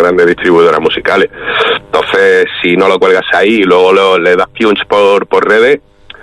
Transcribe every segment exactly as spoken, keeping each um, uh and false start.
grandes distribuidoras musicales. Entonces, si no lo cuelgas ahí y luego lo, le das punch por, por redes,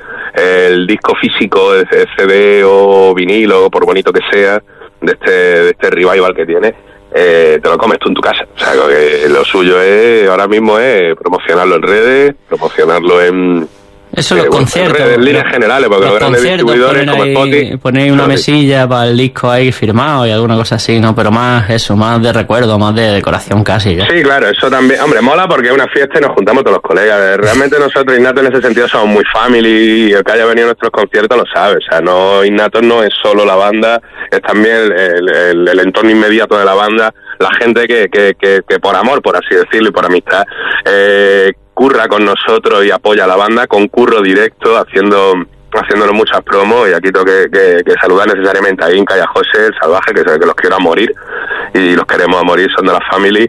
el disco físico, de C D o vinilo, por bonito que sea, de este, de este revival que tiene, eh, te lo comes tú en tu casa. O sea, que lo suyo es, ahora mismo es promocionarlo en redes, promocionarlo en... Eso, los eh, conciertos. En, en líneas generales, porque los, los grandes distribuidores como Spotify... Ponéis una mesilla para el disco ahí firmado y alguna cosa así, ¿no? Pero más eso, más de recuerdo, más de decoración casi. ¿ya? Sí, claro, eso también... Hombre, mola porque es una fiesta y nos juntamos todos los colegas. Realmente nosotros, Innatos, en ese sentido somos muy family, y el que haya venido a nuestros conciertos lo sabe. O sea, no, Innatos no es solo la banda, es también el, el, el, el entorno inmediato de la banda, la gente que, que, que, que por amor, por así decirlo, y por amistad... Eh, curra con nosotros y apoya a la banda con curro directo, haciendo haciéndonos muchas promos, y aquí tengo que, que, que saludar necesariamente a Inca y a José, el Salvaje, que, que los quiero a morir, y los queremos a morir, son de la family,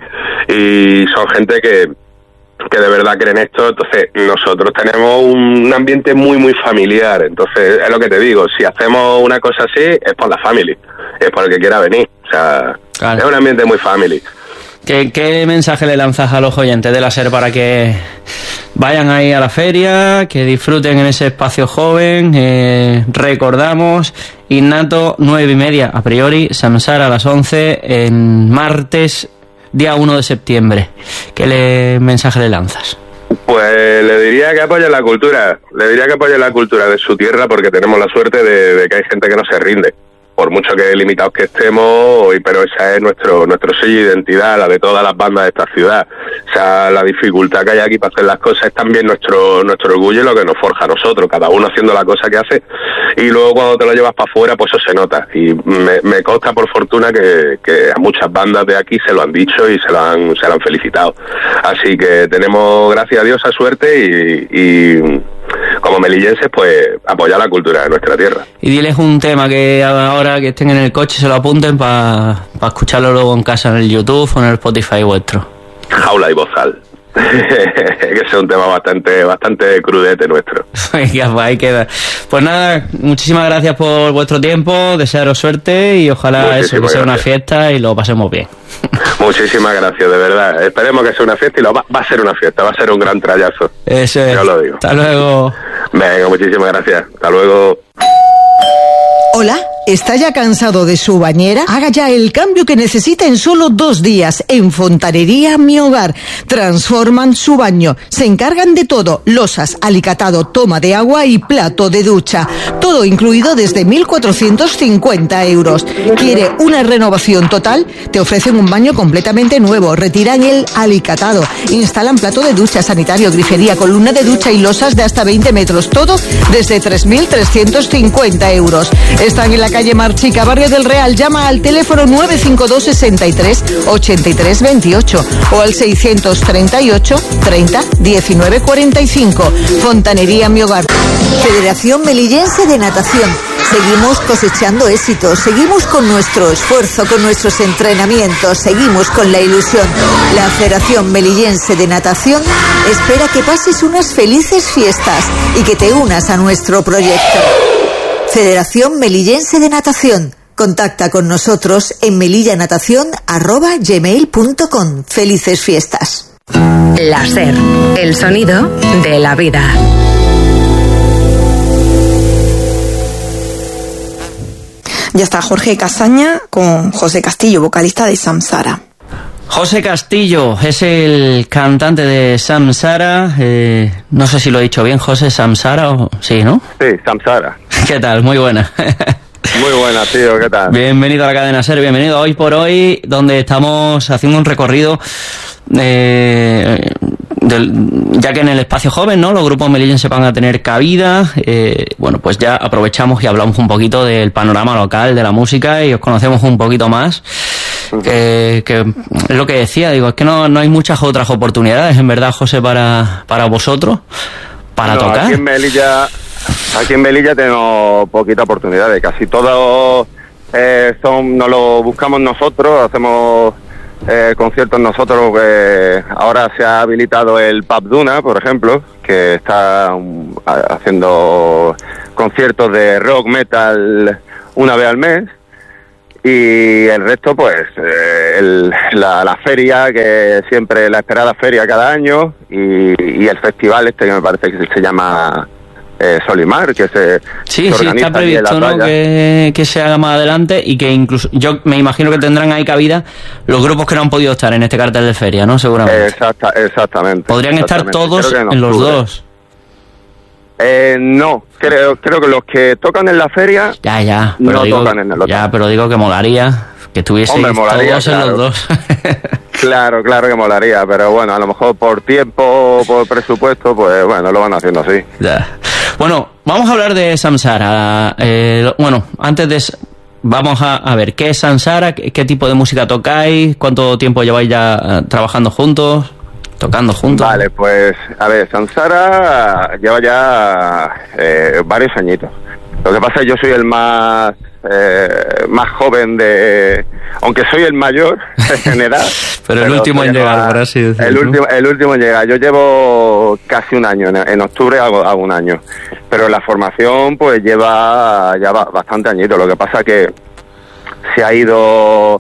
y son gente que que de verdad creen esto. Entonces nosotros tenemos un ambiente muy muy familiar, entonces es lo que te digo, si hacemos una cosa así es por la family, es por el que quiera venir, o sea, claro. Es un ambiente muy family. ¿Qué, ¿Qué mensaje le lanzas a los oyentes de la SER para que vayan ahí a la feria, que disfruten en ese espacio joven? Eh, recordamos, Innato, nueve y media a priori, Samsara a las once, en martes, día uno de septiembre. ¿Qué le, mensaje le lanzas? Pues le diría que apoyen la cultura, le diría que apoyen la cultura de su tierra, porque tenemos la suerte de, de que hay gente que no se rinde. Por mucho que limitados que estemos, pero esa es nuestro nuestro sello de identidad, la de todas las bandas de esta ciudad. O sea, la dificultad que hay aquí para hacer las cosas es también nuestro nuestro orgullo y lo que nos forja a nosotros, cada uno haciendo la cosa que hace, y luego cuando te lo llevas para afuera, pues eso se nota. Y me, me consta por fortuna que, que a muchas bandas de aquí se lo han dicho y se lo han, se lo han felicitado. Así que tenemos, gracias a Dios, esa suerte, y... y como melillenses, pues apoyar la cultura de nuestra tierra. Y diles un tema que ahora que estén en el coche se lo apunten para pa escucharlo luego en casa en el YouTube o en el Spotify vuestro. Jaula y Bozal. Que es un tema bastante bastante crudete nuestro. Venga, pues ahí queda. Pues nada, muchísimas gracias por vuestro tiempo, desearos suerte y ojalá eso, que sea una fiesta y lo pasemos bien. Muchísimas gracias, de verdad. Esperemos que sea una fiesta y lo va, va a ser una fiesta, va a ser un gran trayazo. Eso es. Yo lo digo. Hasta luego. Venga, muchísimas gracias. Hasta luego. Hola, ¿está ya cansado de su bañera? Haga ya el cambio que necesita en solo dos días. En Fontanería Mi Hogar. Transforman su baño. Se encargan de todo. Losas, alicatado, toma de agua y plato de ducha. Todo incluido desde mil cuatrocientos cincuenta euros. ¿Quiere una renovación total? Te ofrecen un baño completamente nuevo. Retiran el alicatado. Instalan plato de ducha, sanitario, grifería, columna de ducha y losas de hasta veinte metros. Todo desde tres mil trescientos cincuenta euros. Están en la calle Marchica, Barrio del Real. Llama al teléfono nueve cinco dos, sesenta y tres, ochenta y tres veintiocho o al seiscientos treinta y ocho, treinta, diecinueve cuarenta y cinco. Fontanería Mi Hogar. Federación Melillense de Natación. Seguimos cosechando éxitos, seguimos con nuestro esfuerzo, con nuestros entrenamientos, seguimos con la ilusión. La Federación Melillense de Natación espera que pases unas felices fiestas y que te unas a nuestro proyecto. Federación Melillense de Natación. Contacta con nosotros en melillanatación arroba gmail punto com. Felices fiestas. La SER, el sonido de la vida. Ya está Jorge Casaña con José Castillo, vocalista de Samsara. José Castillo es el cantante de Samsara. Eh, no sé si lo he dicho bien, José. Samsara o sí, ¿no? Sí, Samsara. ¿Qué tal? Muy buena. Muy buena, tío. ¿Qué tal? Bienvenido a la cadena SER. Bienvenido a Hoy por Hoy, donde estamos haciendo un recorrido. Eh, del, ya que en el espacio joven, ¿no?, los grupos melillenses van a tener cabida. Eh, bueno, pues ya aprovechamos y hablamos un poquito del panorama local de la música y os conocemos un poquito más. Que, que es lo que decía, digo, es que no, no hay muchas otras oportunidades, en verdad, José, para, para vosotros, para no, tocar. Aquí en Melilla, aquí en Melilla tenemos poquitas oportunidades, casi todos eh, son, nos lo buscamos nosotros, hacemos eh, conciertos nosotros. Eh, ahora se ha habilitado el Pub Duna, por ejemplo, que está um, haciendo conciertos de rock, metal una vez al mes. Y el resto, pues, eh, el, la, la feria, que siempre la esperada feria cada año, y, y el festival este que me parece que se llama eh, Solimar, que se, sí, se sí, está previsto, ¿no? que, que se haga más adelante y que incluso, yo me imagino que tendrán ahí cabida los grupos que no han podido estar en este cartel de feria, ¿no? Seguramente. Exacta, exactamente. Podrían exactamente. estar todos en, en los dos. Eh, no, creo creo que los que tocan en la feria ya, ya, no digo, tocan en el otro. Ya, pero digo que molaría que estuvieseis Hombre, molaría, todos claro. en los dos. Claro, claro que molaría, pero bueno, a lo mejor por tiempo, por presupuesto, pues bueno, lo van haciendo así. Ya. Bueno, vamos a hablar de Samsara. Eh, bueno, antes de... Vamos a, a ver, ¿qué es Samsara? ¿Qué, ¿Qué tipo de música tocáis? ¿Cuánto tiempo lleváis ya uh, trabajando juntos? Tocando juntos. Vale, pues a ver, Samsara lleva ya eh, varios añitos. Lo que pasa es que yo soy el más eh, más joven de, aunque soy el mayor en edad. pero, pero el último en llegar, por así decirlo. El último, el último en llegar. Yo llevo casi un año, en, en octubre hago, hago un año. Pero la formación pues lleva ya bastante añitos. Lo que pasa que se ha ido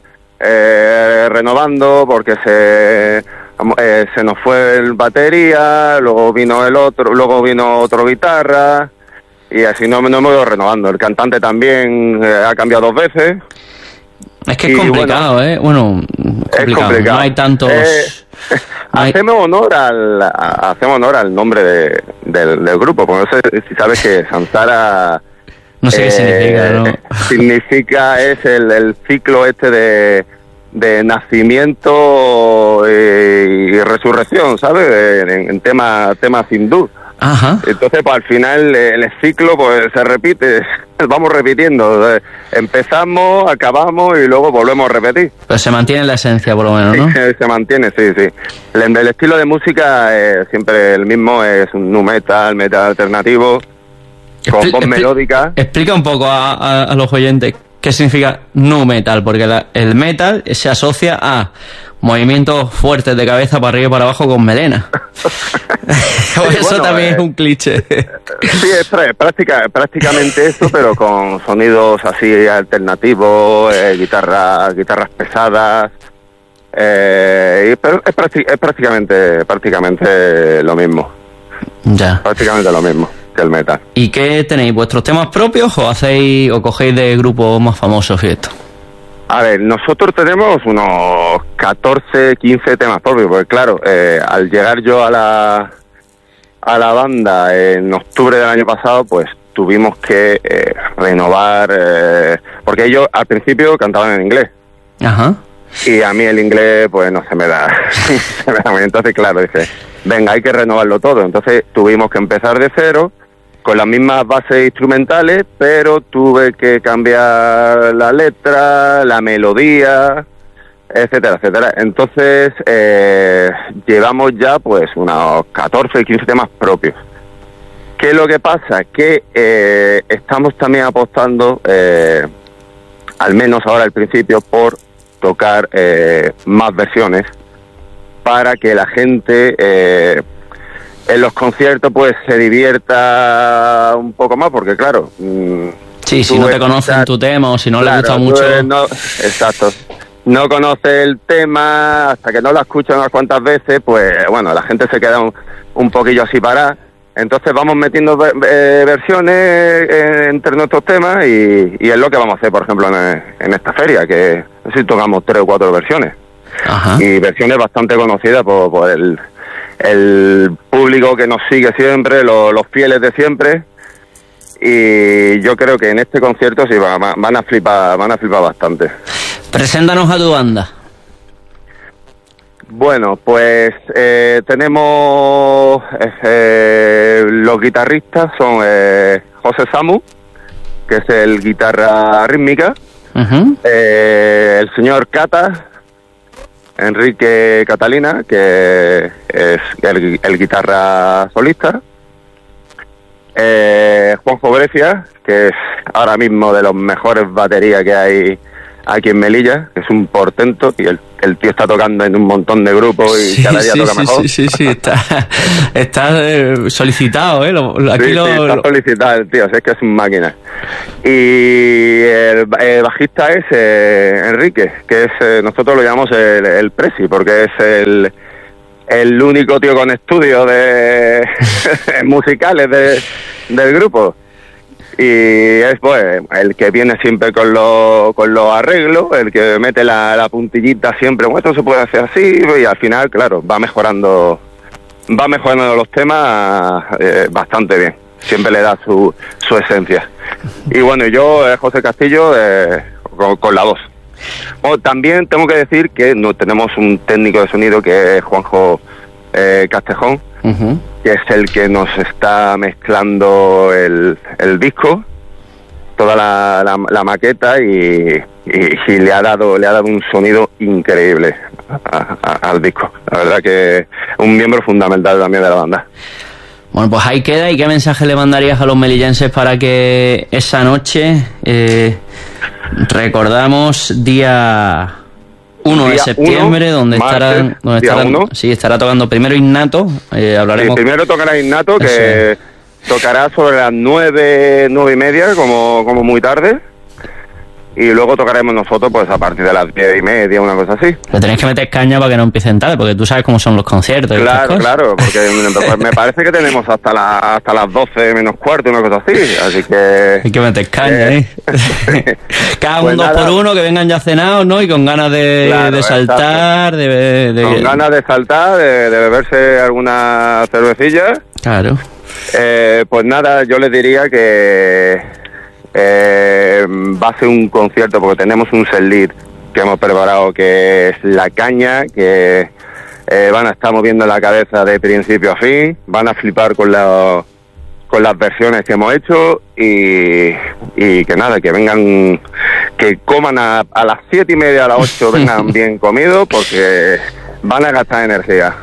eh, renovando porque se Eh, se nos fue el batería, luego vino el otro, luego vino otro guitarra y así no, no hemos ido renovando. El cantante también eh, ha cambiado dos veces. Es que es complicado, bueno, ¿eh? Bueno, complicado. Es complicado. No hay tantos... Eh, no hay... Hacemos honor al a, hacemos honor al nombre de, del, del grupo, porque no sé si sabes que Samsara... No sé eh, qué significa, ¿no? Significa, es el, el ciclo este de... de nacimiento eh, y resurrección, ¿sabes? En, en tema temas hindú. Ajá. Entonces, pues al final el, el ciclo pues se repite, vamos repitiendo. Empezamos, acabamos y luego volvemos a repetir. Pues se mantiene la esencia, por lo menos, ¿no? Sí, se mantiene, sí, sí. El, el estilo de música es siempre el mismo, es un nu metal, metal alternativo, con Expli- voz expli- melódica. Explica un poco a, a, a los oyentes qué significa nu metal, porque la, el metal se asocia a movimientos fuertes de cabeza para arriba y para abajo con melena. Sí, eso bueno, también eh, es un cliché. Sí, es práctica, prácticamente eso, pero con sonidos así alternativos, eh, guitarras, guitarras pesadas. Eh, y, pero es, prácti- es prácticamente, prácticamente lo mismo. Ya. Prácticamente lo mismo que el metal. ¿Y qué tenéis? ¿Vuestros temas propios o hacéis o cogéis de grupos más famosos y esto? A ver, nosotros tenemos unos catorce, quince temas propios, porque claro, eh, al llegar yo a la a la banda en octubre del año pasado, pues tuvimos que eh, renovar, eh, porque ellos al principio cantaban en inglés. Ajá. Y a mí el inglés, pues no se me da, se me da muy. Entonces, claro, dice, venga, hay que renovarlo todo. Entonces tuvimos que empezar de cero, con las mismas bases instrumentales, pero tuve que cambiar la letra, la melodía, etcétera, etcétera. Entonces, eh, llevamos ya pues unos catorce, quince temas propios. ¿Qué es lo que pasa? Que eh, estamos también apostando, eh, al menos ahora al principio, por tocar eh, más versiones para que la gente... Eh, en los conciertos pues se divierta un poco más, porque claro... Mmm, sí, si no te conocen tu tema o si no claro, les gusta mucho... No, exacto. No conoce el tema, hasta que no lo escucha unas cuantas veces, pues bueno, la gente se queda un, un poquillo así parada. Entonces vamos metiendo eh, versiones eh, entre nuestros temas y, y es lo que vamos a hacer, por ejemplo, en, en esta feria, que no sé si tocamos tres o cuatro versiones. Ajá. Y versiones bastante conocidas por, por el... el público que nos sigue siempre, los, los fieles de siempre, y yo creo que en este concierto sí van, van a flipar, van a flipar bastante. Preséntanos a tu banda. Bueno, pues eh, tenemos eh, los guitarristas son eh, José Samu, que es el guitarra rítmica, uh-huh. eh, el señor Cata, Enrique Catalina, que es el, el guitarra solista, eh, Juanjo Grecia, que es ahora mismo de los mejores baterías que hay aquí en Melilla, que es un portento, y el, el tío está tocando en un montón de grupos y sí, cada día sí, toca sí, mejor. Sí, sí, sí, está, está eh, solicitado, ¿eh? Lo, lo, aquí sí, lo, sí, está lo... solicitado el tío, es que es una máquina. Y el, el bajista es eh, Enrique, que es eh, nosotros lo llamamos el, el Presi, porque es el, el único tío con estudios de musicales de, del grupo. Y es pues el que viene siempre con los con los arreglos, el que mete la, la puntillita siempre, bueno, esto se puede hacer así, y al final, claro, va mejorando va mejorando los temas eh, bastante bien, siempre le da su, su esencia. Y bueno, yo, eh, José Castillo, eh, con, con la voz. Bueno, también tengo que decir que no tenemos un técnico de sonido que es Juanjo eh, Castejón, uh-huh. que es el que nos está mezclando el, el disco, toda la, la, la maqueta y, y, y le ha dado le ha dado un sonido increíble a, a, al disco. La verdad que es un miembro fundamental también de la banda. Bueno, pues ahí queda. ¿Y qué mensaje le mandarías a los melillenses para que esa noche, eh, recordamos, día uno de septiembre, uno, donde martes, estarán, donde estarán uno. Sí, estará tocando primero Innato, eh, hablaremos. Sí, primero tocará Innato, que Eso. tocará sobre las nueve, nueve y media, como, como muy tarde. Y luego tocaremos nosotros pues a partir de las diez y media, una cosa así. Le tenéis que meter caña para que no empiecen tarde, porque tú sabes cómo son los conciertos. Claro, claro, porque pues, me parece que tenemos hasta, la, hasta las doce menos cuarto, una cosa así, así que... Hay que meter caña, ¿eh? ¿eh? Cada pues un dos nada. por uno, que vengan ya cenados, ¿no? Y con ganas de, claro, de saltar, de, de... Con ganas de saltar, de, de beberse alguna cervecilla. Claro. Eh, pues nada, yo les diría que... Eh, va a ser un concierto porque tenemos un setlist que hemos preparado que es la caña, que eh, van a estar moviendo la cabeza de principio a fin, van a flipar con la, con las versiones que hemos hecho y, y que nada, que vengan, que coman a, a las siete y media, a las ocho, vengan bien comidos porque van a gastar energía.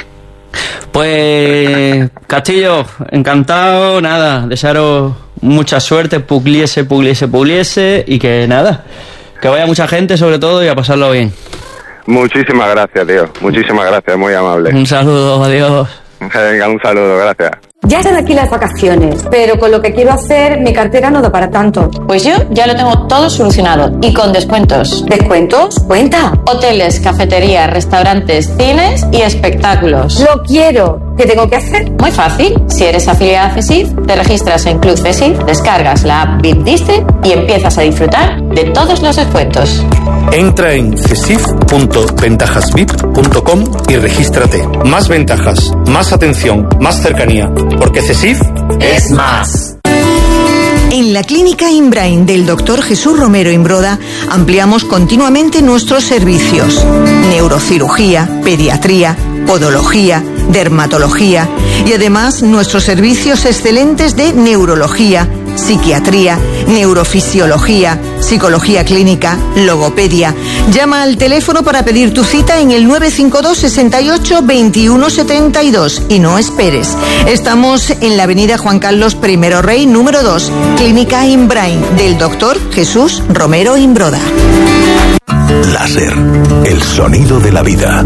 Pues Castillo, encantado, nada, desearos mucha suerte, pugliese, pugliese, pugliese, y que nada, que vaya mucha gente sobre todo y a pasarlo bien. Muchísimas gracias, tío, muchísimas gracias, muy amable. Un saludo, adiós. Venga, un saludo, gracias. Ya están aquí las vacaciones, pero con lo que quiero hacer, mi cartera no da para tanto. Pues yo ya lo tengo todo solucionado y con descuentos. ¿Descuentos? Cuenta. Hoteles, cafeterías, restaurantes, cines y espectáculos. ¡Lo quiero! ¿Qué tengo que hacer? Muy fácil. Si eres afiliada a CESIF, te registras en Club CESIF, descargas la app V I P District y empiezas a disfrutar de todos los descuentos. Entra en cesif punto ventajas vip punto com y regístrate. Más ventajas, más atención, más cercanía. Porque CESIF es más. En la Clínica Imbrain del doctor Jesús Romero Imbroda ampliamos continuamente nuestros servicios. Neurocirugía, pediatría, podología, dermatología y además nuestros servicios excelentes de neurología, psiquiatría, neurofisiología, psicología clínica, logopedia. Llama al teléfono para pedir tu cita en el nueve cinco dos, sesenta y ocho, veintiuno setenta y dos y no esperes. Estamos en la avenida Juan Carlos I Rey, número dos, Clínica Imbrain del doctor Jesús Romero Imbroda. Láser, el sonido de la vida.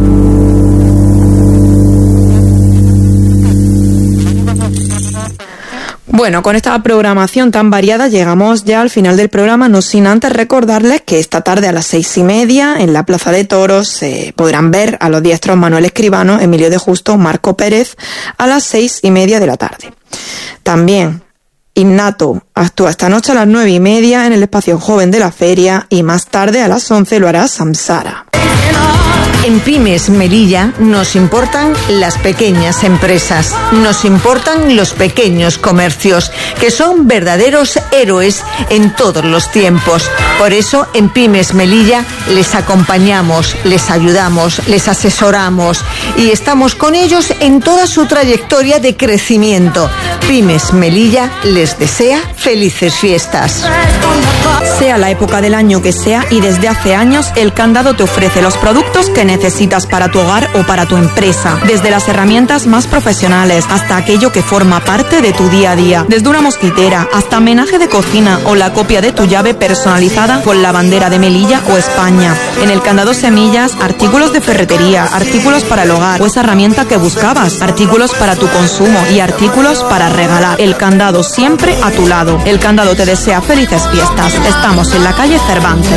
Bueno, con esta programación tan variada llegamos ya al final del programa, no sin antes recordarles que esta tarde a las seis y media en la Plaza de Toros se eh, podrán ver a los diestros Manuel Escribano, Emilio de Justo, Marco Pérez a las seis y media de la tarde. También Innato actúa esta noche a las nueve y media en el espacio joven de la feria y más tarde a las once lo hará Samsara. En Pymes Melilla nos importan las pequeñas empresas, nos importan los pequeños comercios, que son verdaderos héroes en todos los tiempos. Por eso en Pymes Melilla les acompañamos, les ayudamos, les asesoramos y estamos con ellos en toda su trayectoria de crecimiento. Pymes Melilla les desea felices fiestas. Sea la época del año que sea y desde hace años El Candado te ofrece los productos que necesitas para tu hogar o para tu empresa. Desde las herramientas más profesionales hasta aquello que forma parte de tu día a día. Desde una mosquitera hasta menaje de cocina o la copia de tu llave personalizada con la bandera de Melilla o España. En El Candado Semillas, artículos de ferretería, artículos para el hogar o esa herramienta que buscabas, artículos para tu consumo y artículos para regalar. El Candado siempre a tu lado. El Candado te desea felices fiestas. Estamos en la calle Cervantes.